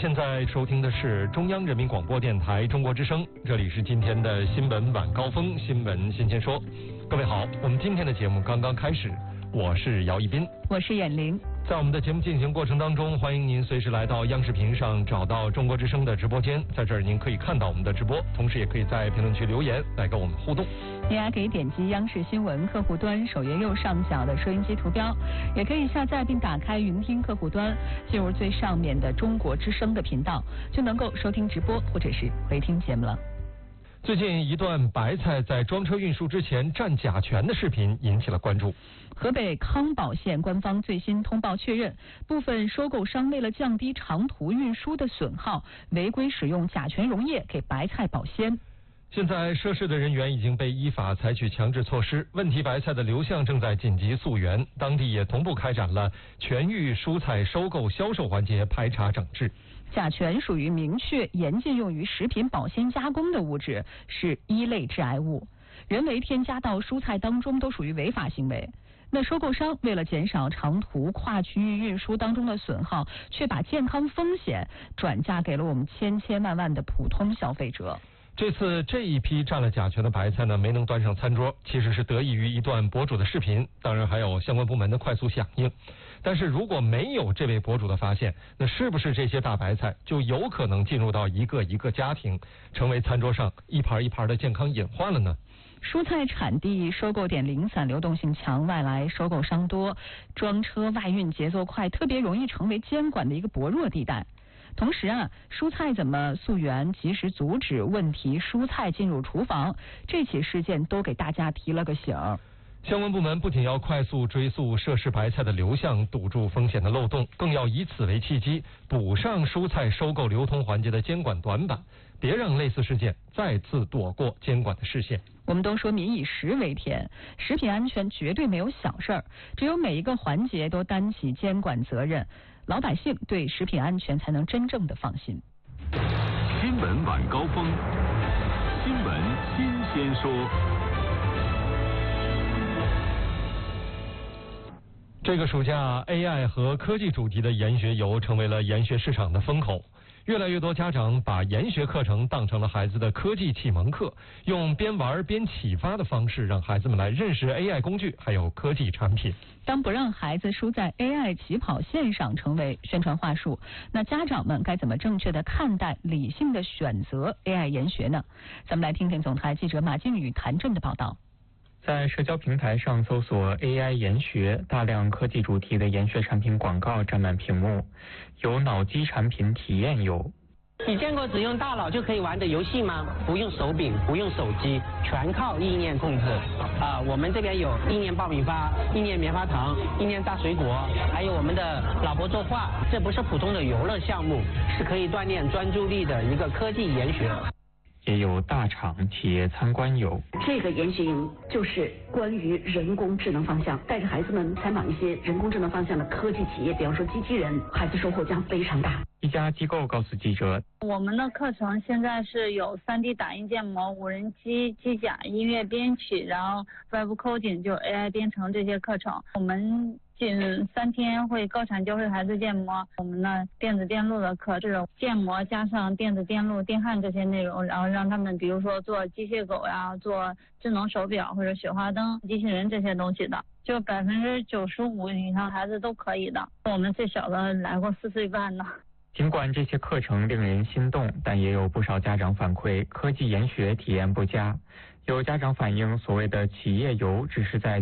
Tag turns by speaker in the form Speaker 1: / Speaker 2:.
Speaker 1: 现在收听的是中央人民广播电台中国之声，这里是今天的新闻晚高峰，新闻新鲜说。各位好，我们今天的节目刚刚开始，我是姚一斌，
Speaker 2: 我是眼玲。
Speaker 1: 在我们的节目进行过程当中，欢迎您随时来到央视频上找到中国之声的直播间，在这儿您可以看到我们的直播，同时也可以在评论区留言来跟我们互动。
Speaker 2: 您还可以点击央视新闻客户端首页右上角的收音机图标，也可以下载并打开云听客户端，进入最上面的中国之声的频道，就能够收听直播或者是回听节目了。
Speaker 1: 最近一段白菜在装车运输之前占甲醛的视频引起了关注。
Speaker 2: 河北康保县官方最新通报确认，部分收购商为了降低长途运输的损耗，违规使用甲醛溶液给白菜保鲜。
Speaker 1: 现在涉事的人员已经被依法采取强制措施，问题白菜的流向正在紧急溯源，当地也同步开展了全域蔬菜收购销售环节排查整治。
Speaker 2: 甲醛属于明确严禁用于食品保鲜加工的物质，是一类致癌物，人为添加到蔬菜当中都属于违法行为。那收购商为了减少长途跨区域运输当中的损耗，却把健康风险转嫁给了我们千千万万的普通消费者。
Speaker 1: 这次这一批占了甲醛的白菜呢，没能端上餐桌，其实是得益于一段博主的视频，当然还有相关部门的快速响应。但是如果没有这位博主的发现，那是不是这些大白菜就有可能进入到一个一个家庭，成为餐桌上一盘一盘的健康隐患了呢？
Speaker 2: 蔬菜产地收购点零散，流动性强，外来收购商多，装车外运节奏快，特别容易成为监管的一个薄弱地带。同时蔬菜怎么溯源，及时阻止问题蔬菜进入厨房，这起事件都给大家提了个醒。
Speaker 1: 相关部门不仅要快速追溯涉事白菜的流向，堵住风险的漏洞，更要以此为契机，补上蔬菜收购流通环节的监管短板，别让类似事件再次躲过监管的视线。
Speaker 2: 我们都说民以食为天，食品安全绝对没有小事儿，只有每一个环节都担起监管责任，老百姓对食品安全才能真正的放心。
Speaker 3: 新闻晚高峰，新闻新鲜说。
Speaker 1: 这个暑假 AI 和科技主题的研学游成为了研学市场的风口，越来越多家长把研学课程当成了孩子的科技启蒙课，用边玩边启发的方式让孩子们来认识 AI 工具还有科技产品。
Speaker 2: 当不让孩子输在 AI 起跑线上成为宣传话术，那家长们该怎么正确的看待、理性的选择 AI 研学呢？咱们来听听总台记者马靖宇、谭震的报道。
Speaker 4: 在社交平台上搜索 AI 研学，大量科技主题的研学产品广告占满屏幕，有脑机产品体验游。
Speaker 5: 你见过只用大脑就可以玩的游戏吗？不用手柄，不用手机，全靠意念控制。我们这边有意念爆米花、意念棉花糖、意念大水果，还有我们的老婆作画。这不是普通的游乐项目，是可以锻炼专注力的一个科技研学。
Speaker 4: 也有大厂企业参观游。
Speaker 6: 这个研学营就是关于人工智能方向，带着孩子们参访一些人工智能方向的科技企业，比方说机器人，孩子收获将非常大。
Speaker 4: 一家机构告诉记者，
Speaker 7: 我们的课程现在是有 3D 打印建模、无人机、机甲、音乐编曲，然后 Web Coding 就 AI 编程这些课程。我们近3天会高产教会孩子建模，我们的电子电路的课是建模加上电子电路、电焊这些内容，然后让他们比如说做机械狗呀、做智能手表或者雪花灯、机器人这些东西的，就95%以上孩子都可以的。我们最小的来过4岁半呢。
Speaker 4: 尽管这些课程令人心动，但也有不少家长反馈科技研学体验不佳。有家长反映，所谓的企业游只是在